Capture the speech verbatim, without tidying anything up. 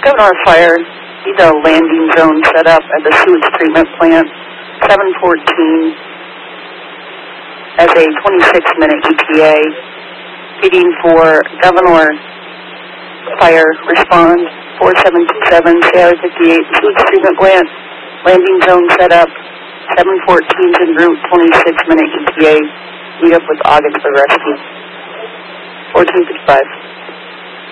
Governor Fire, need a landing zone set up at the sewage treatment plant, seven fourteen, as a twenty-six minute E T A. Feeding for Governor Fire, respond, four seven two seven, C I fifty-eight, sewage treatment plant, landing zone set up, seven fourteen en route, twenty-six minute E T A. Meet up with August for rescue. fourteen fifty-five.